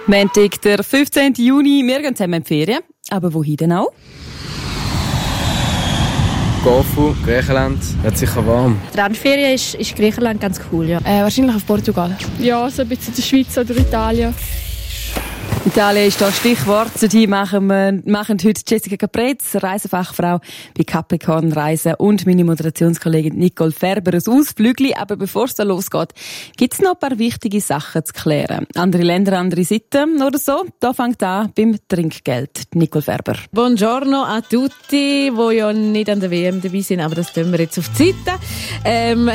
Montag, der 15. Juni. Wir gehen zusammen in die Ferien. Aber wohin denn auch? Corfu, Griechenland, wird sicher warm. Die Randferien ist Griechenland ganz cool, ja. Wahrscheinlich auf Portugal. Ja, so ein bisschen die Schweiz oder Italien. Italien ist das Stichwort. Zu dir machen heute Jessica Caprez, Reisefachfrau bei Capricorn Reisen, und meine Moderationskollegin Nicole Färber ein Ausflügli. Aber bevor es da losgeht, gibt es noch ein paar wichtige Sachen zu klären. Andere Länder, andere Seiten oder so. Da fängt an beim Trinkgeld. Nicole Färber. Buongiorno a tutti, die ja nicht an der WM dabei sind, aber das tun wir jetzt auf die Seite.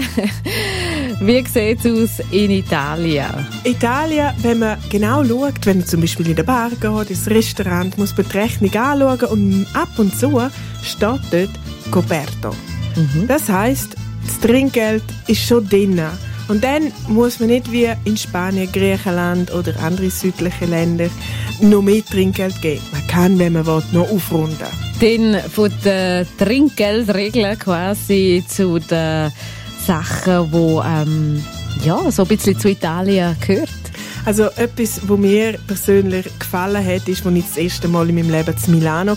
Wie sieht es aus in Italien? Italien, wenn man genau schaut, wenn man zum Beispiel in der Bar geht, ins Restaurant, muss man die Rechnung anschauen und ab und zu steht dort Coperto. Das heisst, das Trinkgeld ist schon drin. Und dann muss man nicht wie in Spanien, Griechenland oder andere südliche Länder noch mehr Trinkgeld geben. Man kann, wenn man will, noch aufrunden. Dann von den Trinkgeldregeln quasi zu den Sachen, die so ein bisschen zu Italien gehört. Also etwas, was mir persönlich gefallen hat, ist, als ich das erste Mal in meinem Leben in Milano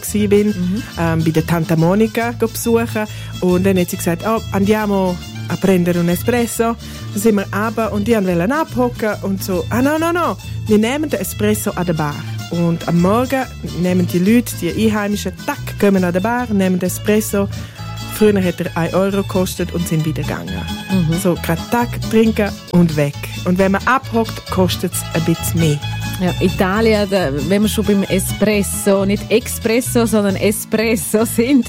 war, bei der Tanta Monica besuchen. Und dann hat sie gesagt, andiamo a prendere un espresso. Dann sind wir runter und die wollten abhocken und so, no, wir nehmen den Espresso an der Bar. Und am Morgen nehmen die Leute, die Einheimischen, kommen an der Bar, nehmen den Espresso. Früher hat er 1 Euro gekostet und sind wieder gegangen. So, gerade trinken und weg. Und wenn man abhockt, kostet es ein bisschen mehr. Ja, Italien, wenn wir schon beim Espresso, nicht Expresso, sondern Espresso sind,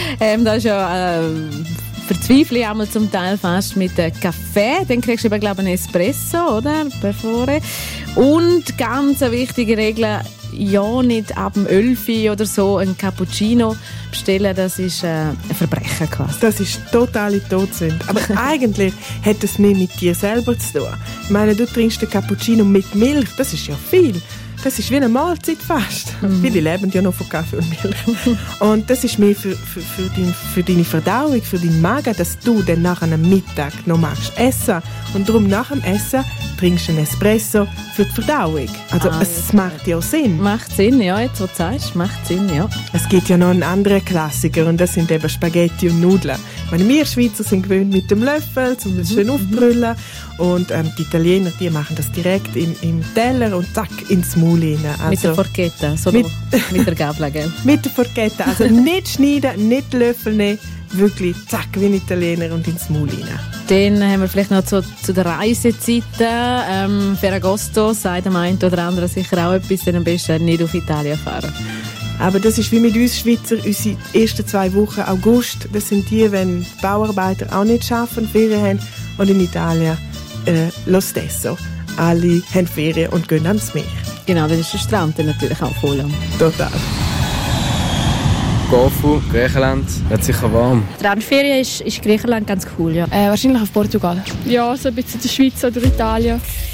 da ist ja verzweifle ich einmal zum Teil fast mit Kaffee. Dann kriegst du eben, glaube ich, einen Espresso, oder? Bevor. Und ganz eine wichtige Regel, ja, nicht ab dem 11 oder so ein Cappuccino bestellen, das ist ein Verbrechen quasi. Das ist totale Todsünde. Aber eigentlich hat es mehr mit dir selber zu tun. Ich meine, du trinkst den Cappuccino mit Milch, das ist ja viel. Das ist wie eine Mahlzeit fast. Viele leben ja noch von Kaffee und Milch. Und das ist mehr für deine Verdauung, für deinen Magen, dass du dann nach einem Mittag noch machst essen. Und darum nach dem Essen trinkst du einen Espresso für die Verdauung. Also es macht ja Sinn. Macht Sinn, ja, jetzt wo du sagst, macht Sinn, ja. Es gibt ja noch einen anderen Klassiker und das sind eben Spaghetti und Nudeln. Ich meine, wir Schweizer sind gewöhnt mit dem Löffel, um das schön aufzubrüllen. Und die Italiener, die machen das direkt im Teller und zack, ins Maul rein. Also mit der Forchetta, so mit der Gabel, gell? Mit der Forchetta, also nicht schneiden, nicht Löffel nehmen, wirklich zack, wie ein Italiener und ins Maul rein. Dann haben wir vielleicht noch zu den Reisezeiten. Ferragosto sagt am einen oder anderen sicher auch etwas, dann am besten nicht auf Italien fahren. Aber das ist wie mit uns Schweizer, unsere ersten 2 Wochen August, das sind die, wenn die Bauarbeiter auch nicht arbeiten, Ferien haben, und in Italien lo stesso. Alle haben Ferien und gehen ans Meer. Genau, dann ist der Strand dann natürlich auch voll. Total. Corfu, Griechenland, wird sicher warm. Die Randferien ist Griechenland ganz cool, ja. Wahrscheinlich auf Portugal. Ja, so ein bisschen die Schweiz oder Italien.